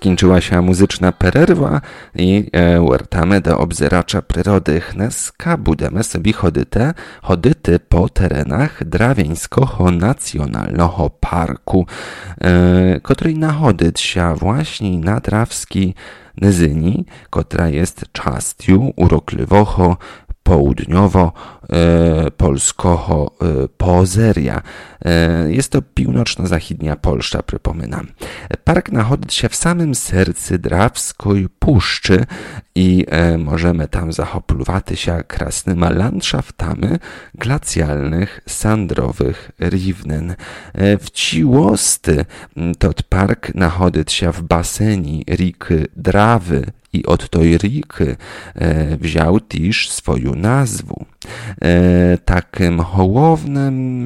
skończyła się muzyczna pererwa i wracamy do obzeracza przyrody. Dneska budeme sobie chodyty po terenach Drawieńskiego Nacjonalnego Parku, który nachodzić się właśnie na Drawskiej Nyzyni, która jest częścią urokliwego południowo-polskiego Pozeria. Jest to północno-zachodnia Polska, przypominam. Park nachodzi się w samym sercu Drawskiej Puszczy i możemy tam zachoplować się krasnymi landschaftami glacjalnych, sandrowych równin. W ciłości ten park nachodzi się w basenie rzeki Drawy i od tej rzeki wziął też swoją nazwę. Takim hołownym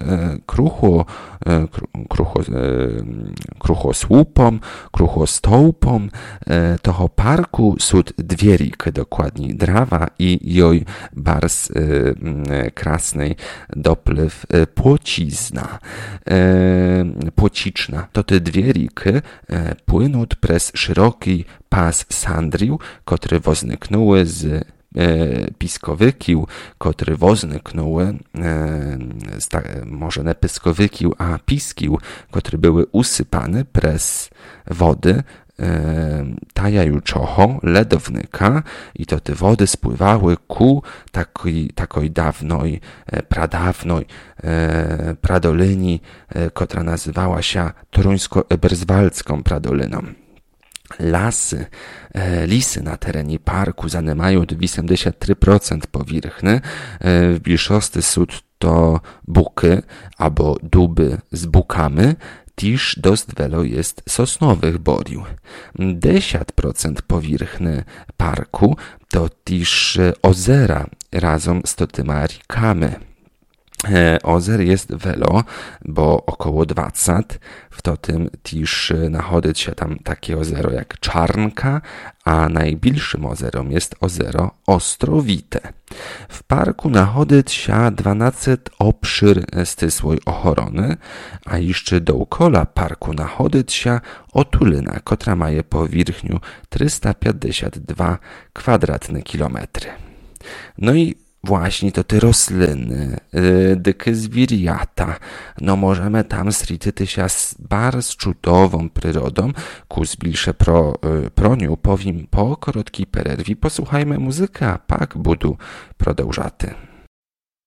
kruchostołpom toho parku są dwie rzeki, dokładnie Drawa i jej bardzo krasnej dopływ Płociczna. To te dwie rzeki płyną przez szeroki pas Sandriu, który wozniknął z piskowykił, który wozniknął może nie piskowykił, a piskił, które były usypane przez wody tajajuczoho ledownika i to te wody spływały ku takiej dawnej, pradolini, która nazywała się Toruńsko-Eberswaldzką pradoliną. Lisy na terenie parku zajmują 83% powierzchni. W bliższości są to buki albo duby z bukami. Też dość wiele jest sosnowych boriów. 10% powierzchni parku to też ozera razem z tymi rzekami. Ozer jest wiele, bo około 20, w tym też nachodzi się tam takie ozero jak Czarnka, a najbliższym ozerem jest ozero Ostrowite. W parku nachodzi się 12 obszar ścisłej ochrony, a jeszcze dookoła parku nachodzi się otulina, która ma powierzchnię 352 kwadratne kilometry. No i właśnie to te rośliny, dykie zwierzęta, no możemy tam zwiedzić się z bardzo cudową przyrodą. Bliższe pro nią powiem po krótkiej przerwie. Posłuchajmy muzyki, a pak budu продовжати.